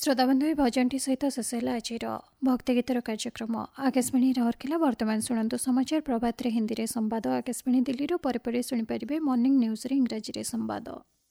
श्रोताबंधु भजनटी सहित शेष है आज भक्ति गीतर कार्यक्रम आकाशवाणी राउरकेला। वर्तमान शुणु समाचार प्रभात हिंदी में संवाद। आकाशवाणी दिल्ली पर शुणिपारे मॉर्निंग न्यूज इंग्राजी संवाद।